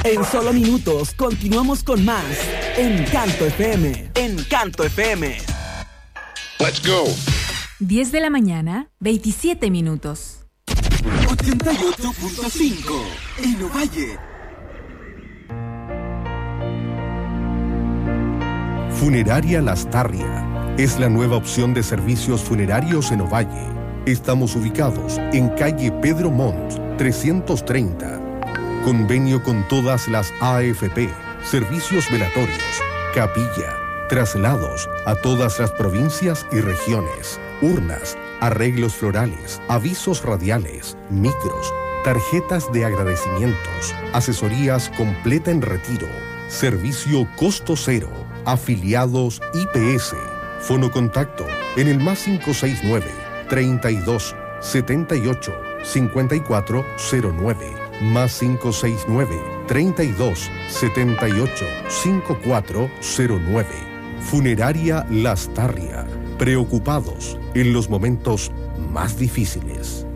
En solo minutos continuamos con más Encanto FM. Encanto FM. Let's go. 10 de la mañana, 27 minutos. 88.5 en Ovalle. Funeraria Lastarria es la nueva opción de servicios funerarios en Ovalle. Estamos ubicados en calle Pedro Montt, 330. Convenio con todas las AFP, servicios velatorios, capilla, traslados a todas las provincias y regiones, urnas, arreglos florales, avisos radiales, micros, tarjetas de agradecimientos, asesorías completa en retiro, servicio costo cero, afiliados IPS, fonocontacto en el +569 32 78 5409, +569 32 78 5409. Funeraria Lastarria, preocupados en los momentos más difíciles.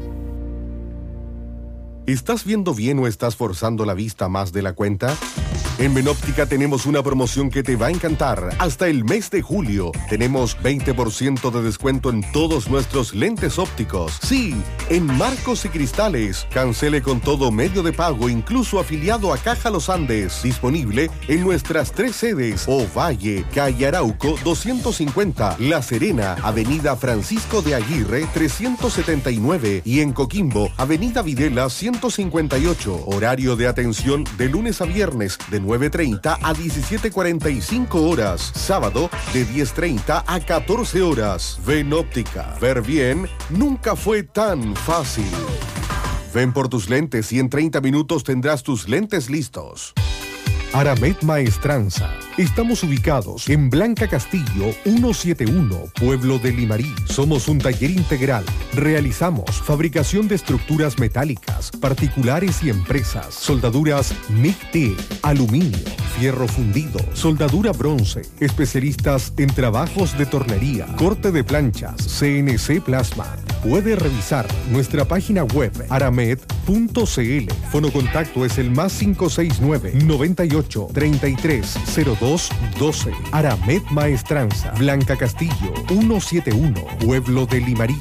¿Estás viendo bien o estás forzando la vista más de la cuenta? En Venóptica tenemos una promoción que te va a encantar. Hasta el mes de julio tenemos 20% de descuento en todos nuestros lentes ópticos. Sí, en marcos y cristales. Cancele con todo medio de pago, incluso afiliado a Caja Los Andes. Disponible en nuestras 3 sedes: Ovalle, Calle Arauco 250, La Serena, Avenida Francisco de Aguirre 379 y en Coquimbo, Avenida Videla 158. Horario de atención de lunes a viernes de 9:30 a 17:45 horas. Sábado de 10:30 a 14 horas. Venóptica. Ver bien nunca fue tan fácil. Ven por tus lentes y en 30 minutos tendrás tus lentes listos. Aramet Maestranza. Estamos ubicados en Blanca Castillo 171, Pueblo de Limarí. Somos un taller integral. Realizamos fabricación de estructuras metálicas, particulares y empresas, soldaduras MIG-T, aluminio, fierro fundido, soldadura bronce, especialistas en trabajos de tornería, corte de planchas, CNC plasma. Puede revisar nuestra página web aramet.cl. Fonocontacto es el +569 98 33 02 12. Aramet Maestranza, Blanca Castillo 171, Pueblo de Limarí.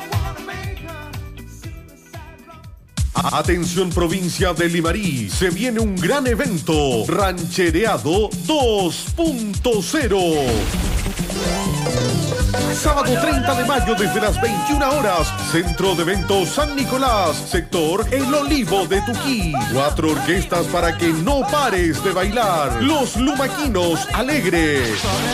Atención provincia de Limarí, se viene un gran evento, Ranchereado 2.0. Sábado 30 de mayo desde las 21 horas, Centro de Eventos San Nicolás, sector El Olivo de Tuquí. 4 orquestas para que no pares de bailar. Los Lumaquinos Alegres.